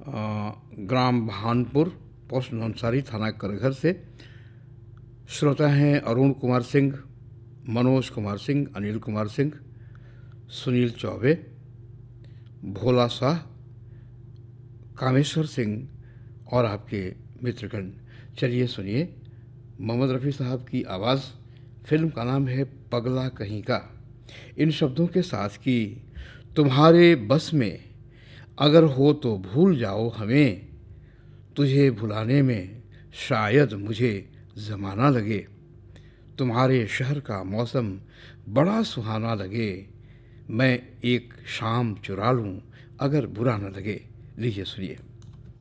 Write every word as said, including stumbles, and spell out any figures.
अ, ग्राम Bhanpur, post नौनसारी, थाना करघर से। श्रोता हैं अरुण कुमार सिंह, मनोज कुमार सिंह, अनिल कुमार सिंह, सुनील चौबे, भोला शाह, कामेश्वर सिंह और आपके मित्रगण। चलिए सुनिए मोहम्मद रफ़ी साहब की आवाज़। फिल्म का नाम है पगला कहीं का। इन शब्दों के साथ कि तुम्हारे बस में अगर हो तो भूल जाओ हमें, तुझे भुलाने में शायद मुझे ज़माना लगे, तुम्हारे शहर का मौसम बड़ा सुहाना लगे, मैं एक शाम चुरा लूँ अगर बुरा न लगे। लीजिए सुनिए।